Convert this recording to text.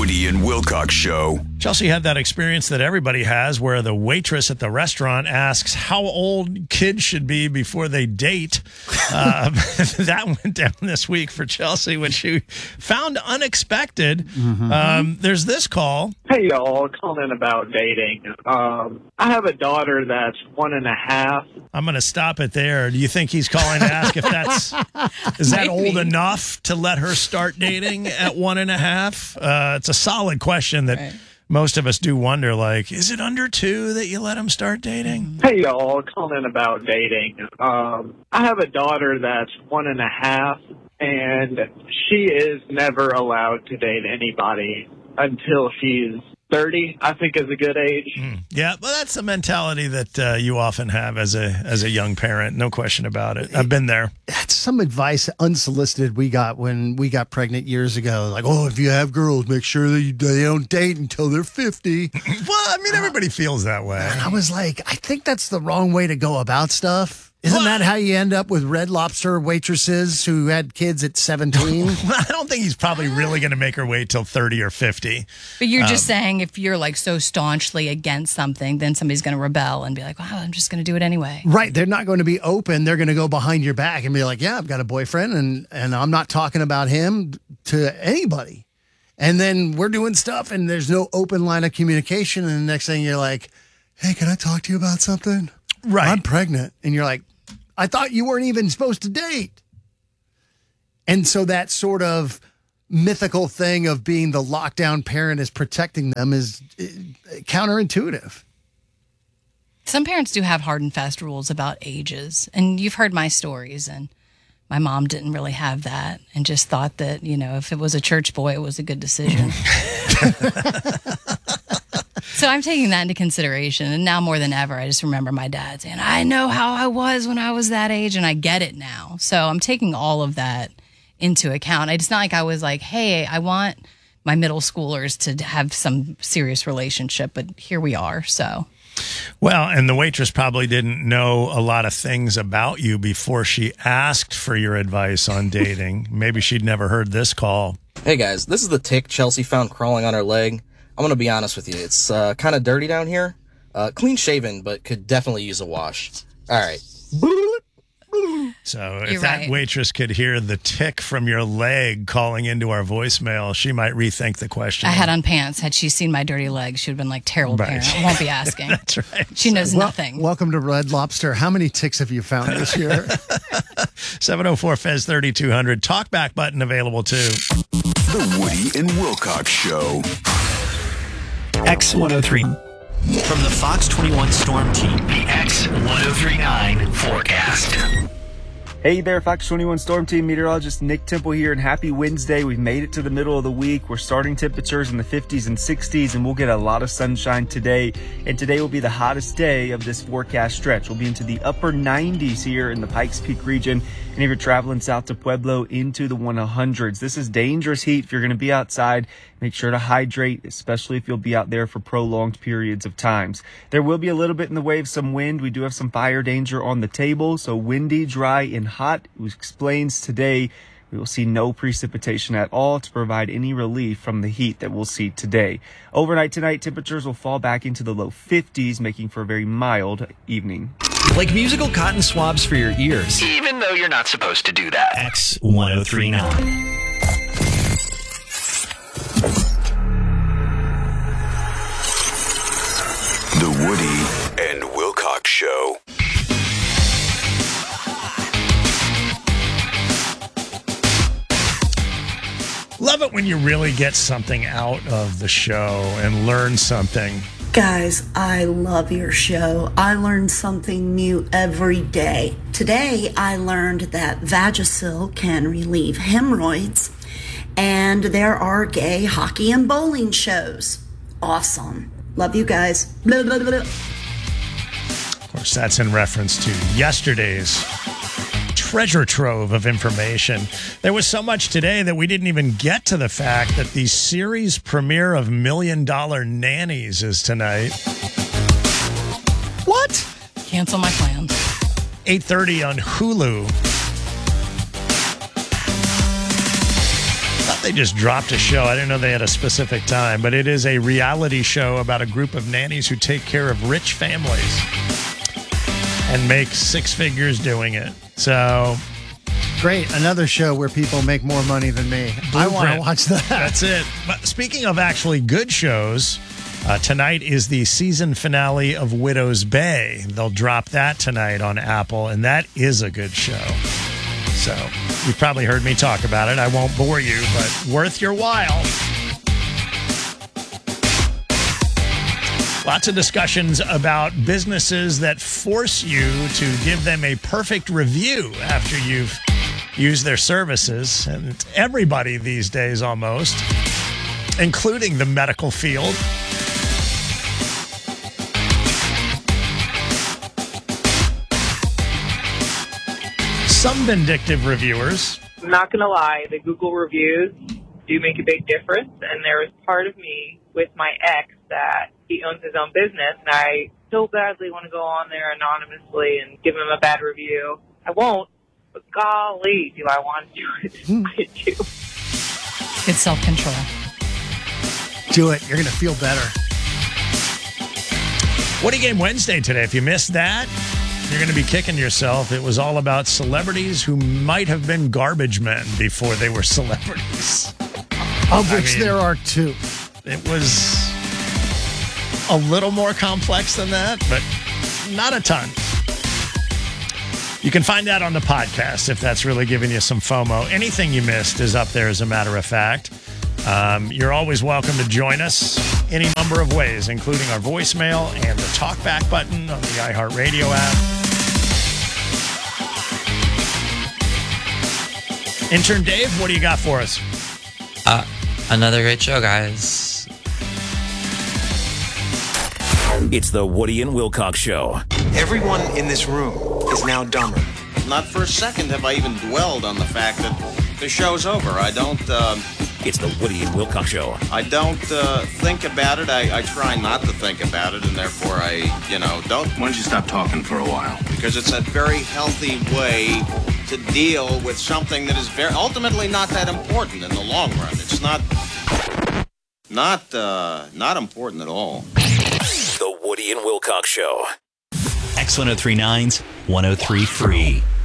Woody and Wilcox Show. Chelsea had that experience that everybody has where the waitress at the restaurant asks how old kids should be before they date. That went down this week for Chelsea, which she found unexpected. There's this call. Hey, y'all. Calling in about dating. I have a daughter that's 1.5. I'm going to stop it there. Do you think he's calling to ask if is that old enough to let her start dating at 1.5? It's a solid question that most of us do wonder, like, is it under 2 that you let him start dating? Hey, y'all. Calling in about dating. I have a daughter that's 1.5, and she is never allowed to date anybody until she's 30, I think, is a good age. Yeah, well, that's the mentality that you often have as a young parent. No question about it. I've been there. That's some advice unsolicited we got when we got pregnant years ago. Like, oh, if you have girls, make sure that they don't date until they're 50. Well, I mean, everybody feels that way. And I was like, I think that's the wrong way to go about stuff. Isn't that how you end up with Red Lobster waitresses who had kids at 17? Well, I don't think he's probably really going to make her wait till 30 or 50. But you're just saying if you're like so staunchly against something, then somebody's going to rebel and be like, wow, I'm just going to do it anyway. Right. They're not going to be open. They're going to go behind your back and be like, yeah, I've got a boyfriend and I'm not talking about him to anybody. And then we're doing stuff and there's no open line of communication. And the next thing you're like, hey, can I talk to you about something? Right. I'm pregnant. And you're like, I thought you weren't even supposed to date. And so that sort of mythical thing of being the lockdown parent is protecting them is counterintuitive. Some parents do have hard and fast rules about ages. And you've heard my stories. And my mom didn't really have that and just thought that, you know, if it was a church boy, it was a good decision. So I'm taking that into consideration. And now more than ever, I just remember my dad saying, I know how I was when I was that age, and I get it now. So I'm taking all of that into account. It's not like I was like, hey, I want my middle schoolers to have some serious relationship, but here we are, so. Well, and the waitress probably didn't know a lot of things about you before she asked for your advice on dating. Maybe she'd never heard this call. Hey guys, this is the tick Chelsea found crawling on her leg. I'm going to be honest with you. It's kind of dirty down here. Clean shaven, but could definitely use a wash. All right. So if that waitress could hear the tick from your leg calling into our voicemail, she might rethink the question. I had on pants. Had she seen my dirty legs, she would have been like, terrible parent. I won't be asking. That's right. She knows nothing. Welcome to Red Lobster. How many ticks have you found this year? 704-FEZ-3200. Talkback button available too. The Woody and Wilcox Show. X103. From the Fox 21 Storm Team, the X1039 forecast. Hey there, Fox 21 Storm Team meteorologist Nick Temple here, and happy Wednesday. We've made it to the middle of the week. We're starting temperatures in the 50s and 60s, and we'll get a lot of sunshine today. And today will be the hottest day of this forecast stretch. We'll be into the upper 90s here in the Pikes Peak region. And if you're traveling south to Pueblo, into the 100s. This is dangerous heat. If you're going to be outside, make sure to hydrate, especially if you'll be out there for prolonged periods of times. There will be a little bit in the way of some wind. We do have some fire danger on the table, so windy, dry, and hot. It explains today we will see no precipitation at all to provide any relief from the heat that we'll see today. Overnight tonight, temperatures will fall back into the low 50s, making for a very mild evening. Like musical cotton swabs for your ears. Even though you're not supposed to do that. X1039. The Woody and Wilcox Show. Love it when you really get something out of the show and learn something. Guys, I love your show. I learn something new every day. Today, I learned that Vagisil can relieve hemorrhoids, and there are gay hockey and bowling shows. Awesome. Love you guys. Blah, blah, blah. Of course, that's in reference to yesterday's treasure trove of information. There was so much today that we didn't even get to the fact that the series premiere of $1 Million Nannies is tonight. What? Cancel my plans. 8:30 on Hulu. Thought they just dropped a show. I didn't know they had a specific time, but it is a reality show about a group of nannies who take care of rich families and make six figures doing it. So Great. Another show where people make more money than me. I want to watch that. That's it. But speaking of actually good shows, tonight is the season finale of Widow's Bay. They'll drop that tonight on Apple, and that is a good show. So you've probably heard me talk about it. I won't bore you, but worth your while. Lots of discussions about businesses that force you to give them a perfect review after you've used their services. And it's everybody these days almost, including the medical field. Some vindictive reviewers. I'm not going to lie, the Google reviews do make a big difference. And there was part of me with my ex that he owns his own business, and I so badly want to go on there anonymously and give him a bad review. I won't, but golly, do I want to do it. I do. Good self-control. Do it. You're going to feel better. Woody Game Wednesday today. If you missed that, you're going to be kicking yourself. It was all about celebrities who might have been garbage men before they were celebrities. Of which there are two. It was a little more complex than that, but not a ton. You can find that on the podcast if that's really giving you some FOMO. Anything you missed is up there, as a matter of fact. You're always welcome to join us any number of ways, including our voicemail and the talkback button on the iHeartRadio app. Intern Dave, what do you got for us? Another great show, guys. It's the Woody and Wilcox Show. Everyone in this room is now dumber. Not for a second have I even dwelled on the fact that the show's over. I don't... It's the Woody and Wilcox Show. I don't think about it. I try not to think about it, and therefore I, don't. Why don't you stop talking for a while? Because it's a very healthy way to deal with something that is ultimately not that important in the long run. It's not important at all. The Woody and Wilcox Show. X1039's 103 Free.